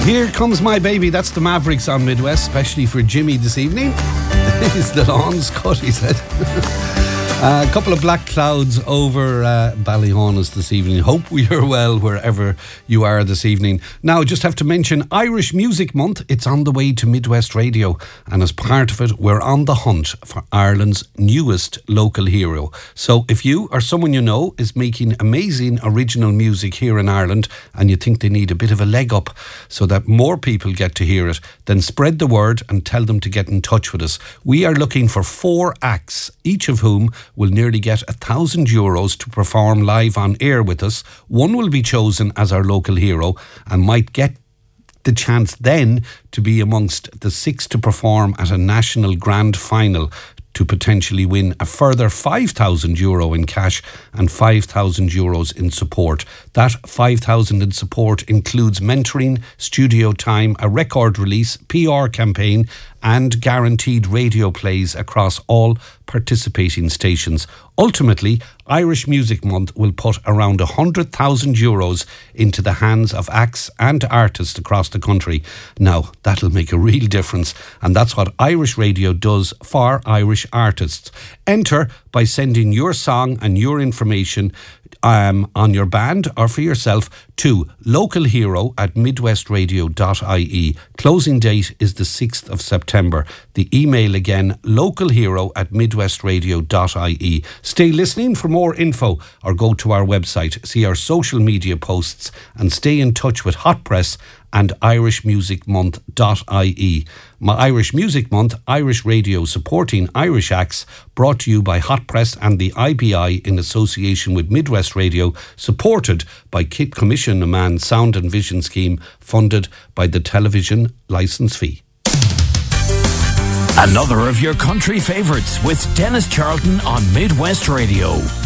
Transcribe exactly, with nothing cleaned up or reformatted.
Here Comes My Baby. That's the Mavericks on Midwest, especially for Jimmy this evening. Is the lawn's cut, he said. Uh, a couple of black clouds over uh, Ballyhaunis this evening. Hope we are well wherever you are this evening. Now, just have to mention Irish Music Month. It's on the way to Midwest Radio, and as part of it, we're on the hunt for Ireland's newest local hero. So if you or someone you know is making amazing original music here in Ireland and you think they need a bit of a leg up so that more people get to hear it, then spread the word and tell them to get in touch with us. We are looking for four acts, each of whom will nearly get a thousand euros to perform live on air with us. One will be chosen as our local hero and might get the chance then to be amongst the six to perform at a national grand final to potentially win a further five thousand euro in cash and five thousand euros in support. That five thousand in support includes mentoring, studio time, a record release, P R campaign and guaranteed radio plays across all participating stations. Ultimately, Irish Music Month will put around one hundred thousand euros into the hands of acts and artists across the country. Now, that'll make a real difference, and that's what Irish Radio does for Irish artists. Enter by sending your song and your information um, on your band or for yourself to localhero at midwestradio dot I E. Closing date is the sixth of September. The email again, localhero at midwestradio dot I E. Stay listening for more info or go to our website, see our social media posts and stay in touch with Hot Press and irish music month dot I E. My Irish Music Month, Irish Radio supporting Irish acts, brought to you by Hot Press and the I B I in association with Midwest Radio, supported by Kit Commission a Man Sound and Vision Scheme, funded by the television licence fee. Another of your country favourites with Dennis Charlton on Midwest Radio.